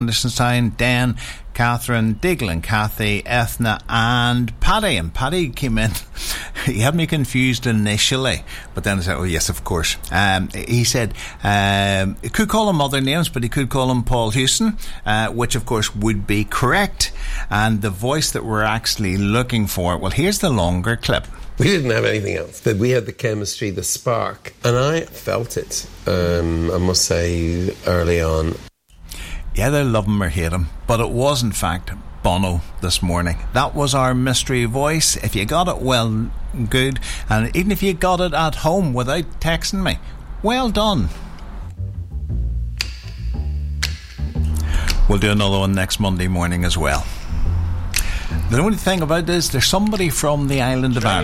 Liechtenstein, Dan, Catherine, Diggle and Kathy, Ethna and Paddy. And Paddy came in. He had me confused initially, but then I said, oh yes, of course. He said he could call him other names, but he could call him Paul Houston, which of course would be correct. And the voice that we're actually looking for, well, here's the longer clip. We didn't have anything else, but we had the chemistry, the spark, and I felt it, I must say, early on. Yeah, they love him or hate him, but it was in fact Bono this morning. That was our mystery voice. If you got it, well, good. And even if you got it at home without texting me, well done. We'll do another one next Monday morning as well. The only thing about this, there's somebody from the island of Ireland